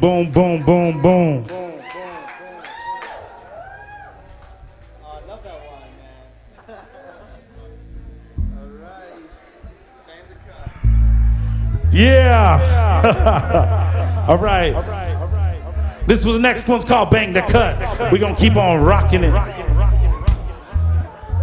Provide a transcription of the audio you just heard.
Boom, boom, boom, boom. Oh, I love that one, man. All right. Bang the cut. Yeah. All right. This was the next one's called Bang the Cut. We're going to keep on rocking it.